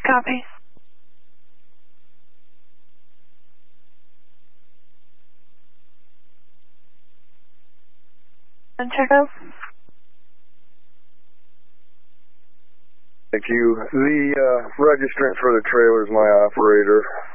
Copy. And check out. Thank you. The registrant for the trailer is my operator.